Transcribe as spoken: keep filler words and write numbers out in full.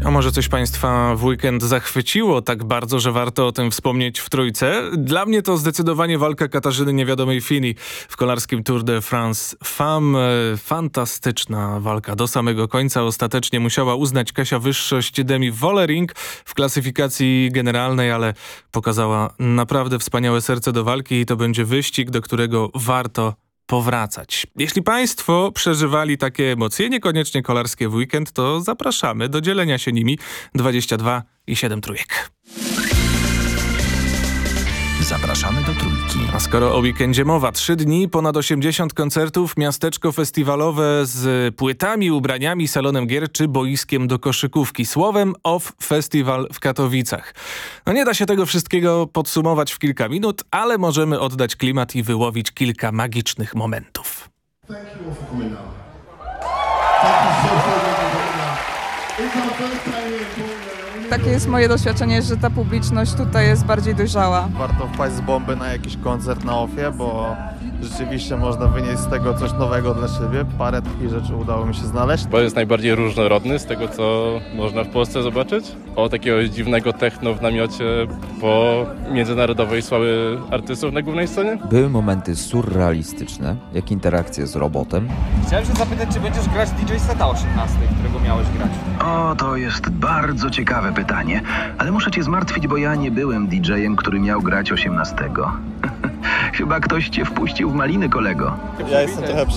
A może coś Państwa w weekend zachwyciło tak bardzo, że warto o tym wspomnieć w trójce? Dla mnie to zdecydowanie walka Katarzyny Niewiadomej Fini w kolarskim Tour de France Femmes. Fantastyczna walka do samego końca. Ostatecznie musiała uznać Kasia wyższość Demi Vollering w klasyfikacji generalnej, ale pokazała naprawdę wspaniałe serce do walki i to będzie wyścig, do którego warto powracać. Jeśli Państwo przeżywali takie emocje, niekoniecznie kolarskie w weekend, to zapraszamy do dzielenia się nimi. dwadzieścia dwa i siedem trójek. Zapraszamy do trójki. A skoro o weekendzie mowa, trzy dni, ponad osiemdziesiąt koncertów, miasteczko festiwalowe z płytami, ubraniami, salonem gier czy boiskiem do koszykówki. Słowem Off Festival w Katowicach. No nie da się tego wszystkiego podsumować w kilka minut, ale możemy oddać klimat i wyłowić kilka magicznych momentów. Thank you all for coming now. Thank you so, so much for coming now. It's our first time here in Portland. Takie jest moje doświadczenie, że ta publiczność tutaj jest bardziej dojrzała. Warto wpaść z bomby na jakiś koncert na Offie, bo rzeczywiście można wynieść z tego coś nowego dla siebie. Parę takich rzeczy udało mi się znaleźć. Bo jest najbardziej różnorodny z tego, co można w Polsce zobaczyć. Od takiego dziwnego techno w namiocie po międzynarodowej sławy artystów na głównej scenie. Były momenty surrealistyczne, jak interakcje z robotem. Chciałem się zapytać, czy będziesz grać D J seta o osiemnastej, którego miałeś grać? O, to jest bardzo ciekawe pytanie, ale muszę cię zmartwić, bo ja nie byłem D J-em, który miał grać osiemnastego. Chyba ktoś cię wpuścił w maliny, kolego. Ja jestem trochę